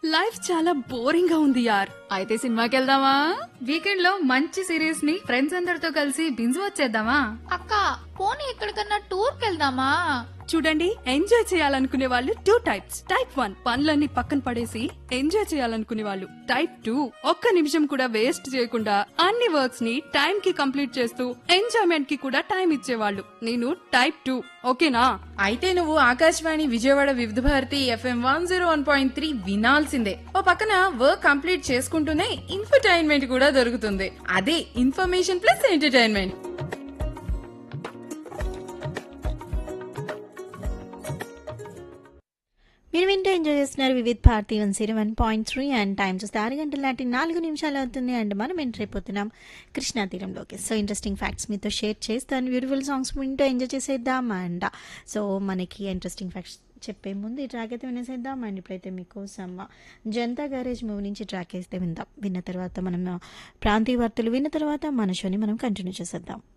Life చాలా boring గా ఉంది యార్. అయితే సినిమాకి వెళ్దామా? వీకెండ్ లో మంచి సిరీస్ ని ఫ్రెండ్స్ అందరితో కలిసి బింజ్ వచ్చేద్దామా? అక్క పోనీ ఎక్కడికన్నా టూర్ కెళ్దామా? చూడండి, ఎంజాయ్ చేయాలనుకునే వాళ్ళు టూ టైప్స్. టైప్ 1 పనులన్నీ పక్కన పడేసి ఎంజాయ్ చేయాలనుకునే వాళ్ళు. టైప్ 2 ఒక్క నిమిషం కూడా వేస్ట్ చేయకుండా అన్ని వర్క్స్ ని టైం కి కంప్లీట్ చేస్తూ ఎంజాయ్మెంట్ కి కూడా టైం ఇచ్చేవాళ్ళు. నేను టైప్ 2. ఓకేనా? అయితే నువ్వు ఆకాశవాణి విజయవాడ వివిధ భారతి FM 101.3 వినాల్సిందే. ఓ పక్కన వర్క్ కంప్లీట్ చేసుకుంటూనే ఇన్ఫర్టైన్మెంట్ కూడా దొరుకుతుంది. అదే ఇన్ఫర్మేషన్ ప్లస్ ఎంటర్టైన్మెంట్. మీరు వింటూ ఎంజాయ్ చేస్తున్నారు వివిధ్ భారతి 101.3 అండ్ టైం చూస్తే 6:04 అవుతుంది. అండ్ మనం ఎంటర్ అయిపోతున్నాం కృష్ణా తీరంలోకి. సో ఇంట్రెస్టింగ్ ఫ్యాక్ట్స్ మీతో షేర్ చేస్తాను. బ్యూటిఫుల్ సాంగ్స్ వింటూ ఎంజాయ్ చేసేద్దాం. అండ్ సో మనకి ఇంట్రెస్టింగ్ ఫ్యాక్ట్స్ చెప్పే ముందు ఈ ట్రాక్ అయితే వినేసేద్దాం. అండ్ ఇప్పుడైతే మీకోసం జనతా గ్యారేజ్ మూవీ నుంచి ట్రాక్ అయితే విందాం. విన్న తర్వాత మనం ప్రాంతీయ వార్తలు విన్న తర్వాత మన షోని మనం కంటిన్యూ చేసేద్దాం.